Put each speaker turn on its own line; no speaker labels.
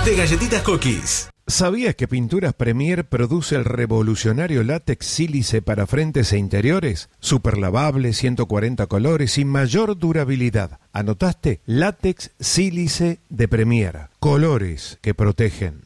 de Galletitas Cookies.
¿Sabías que Pinturas Premier produce el revolucionario látex sílice para frentes e interiores? Superlavable, 140 colores y mayor durabilidad. ¿Anotaste? Látex sílice de Premier. Colores que protegen.